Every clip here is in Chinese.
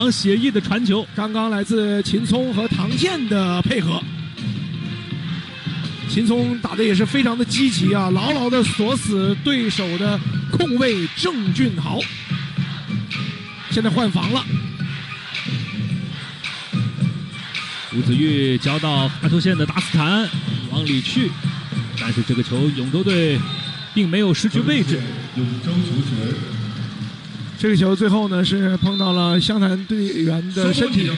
写意的传球， 刚刚来自秦聪和唐健的配合。秦聪打的也是非常的积极啊，牢牢的锁死对手的控卫郑俊豪。现在换防了， 吴子玉交到发球线的达斯坦，往里去，但是这个球永州队并没有失去位置。 永州球权。 这个球最后呢是碰到了湘潭队员的身体。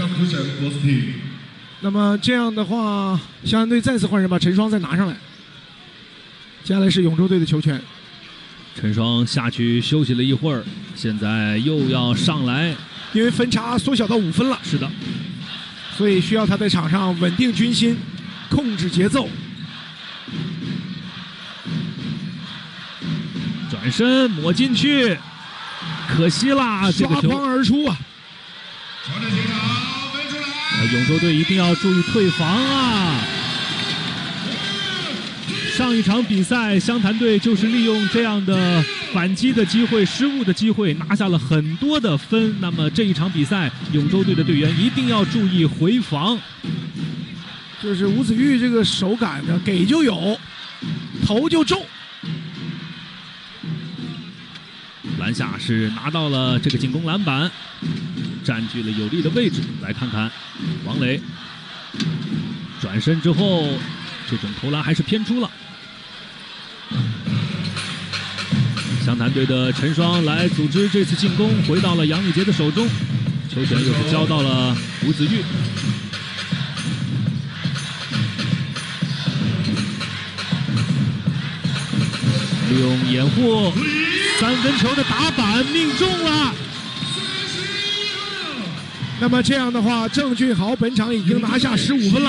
那么这样的话，湘潭队再次换人，把陈双再拿上来。接下来是永州队的球权。 陈双下去休息了一会儿，现在又要上来， 因为分差缩小到5分了。 是的， 所以需要他在场上稳定军心，控制节奏。 转身抹进去，可惜啦，这个球刷筐而出啊！ 永州队一定要注意退防啊！上一场比赛，湘潭队就是利用这样的反击的机会、失误的机会，拿下了很多的分。那么这一场比赛，永州队的队员一定要注意回防。 就是吴子玉这个手感呢，给就有，投就中。 篮下是拿到了这个进攻篮板，占据了有利的位置。来看看王磊转身之后，这种投篮还是偏出了。湘潭队的陈双来组织这次进攻，回到了杨宇杰的手中，球权又是交到了吴子玉。利用掩护，3分球的打板命中了。 那么这样的话，郑俊豪本场已经拿下15分了。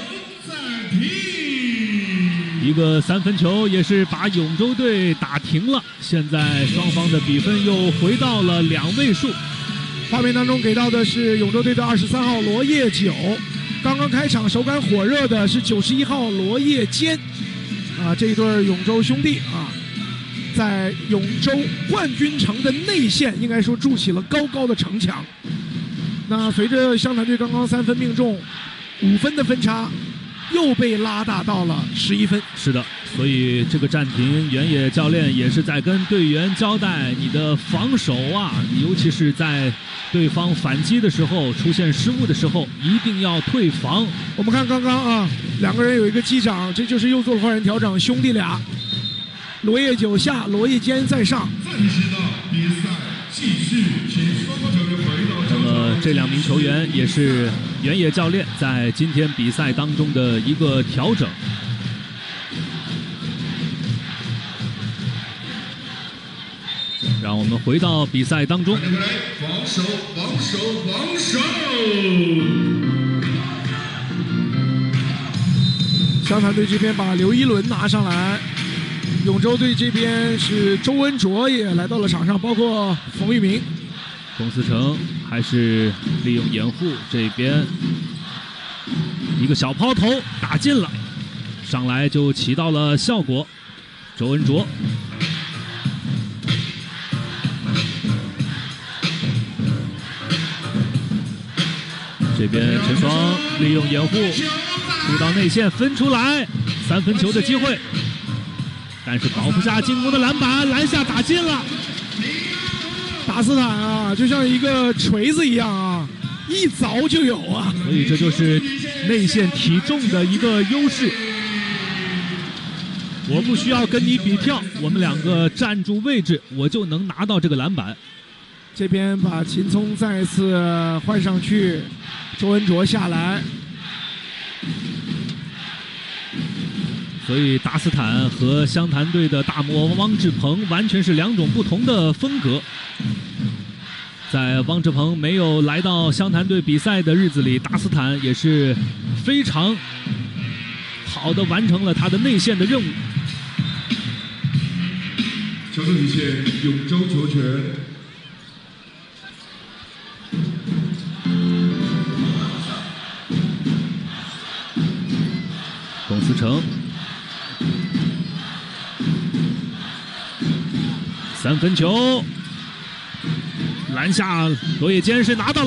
一个3分球也是把永州队打停了，现在双方的比分又回到了2位数。 画面当中给到的是永州队的23号罗叶九，刚刚开场手感火热的是91号罗叶坚，这一对永州兄弟啊，在永州冠军城的内线应该说筑起了高高的城墙。那随着湘潭队刚刚3分命中，5分的分差又被拉大到了11分。 是的，所以这个暂停，原野教练也是在跟队员交代，你的防守啊，尤其是在对方反击的时候出现失误的时候，一定要退防。 我们看刚刚啊，2个人有一个击掌，这就是又做了换人调整，兄弟俩，罗叶九下，罗叶坚在上。 暂时的比赛继续，请双方球员回到场。 那么这2名球员也是原野教练在今天比赛当中的一个调整。让我们回到比赛当中。 防守，防守，防守！ 湘潭队这边把刘一伦拿上来，永州队这边是周文卓也来到了场上，包括冯玉明。 龚思成还是利用掩护，这边一个小抛投打进了，上来就起到了效果。周文卓。这边陈双利用掩护出到内线分出来，3分球的机会，但是保不下进攻的篮板，篮下打进了。 达斯坦啊，就像一个锤子一样啊，一凿就有啊。 所以这就是内线体重的一个优势。我不需要跟你比跳，我们2个站住位置，我就能拿到这个篮板。 这边把秦聪再次换上去，周文卓下来。 所以达斯坦和湘潭队的大魔汪志鹏完全是2种不同的风格。在汪志鹏没有来到湘潭队比赛的日子里，达斯坦也是非常好的完成了他的内线的任务。 球队底线，永州球权。 龚思成3分球， 篮下罗叶坚是拿到了。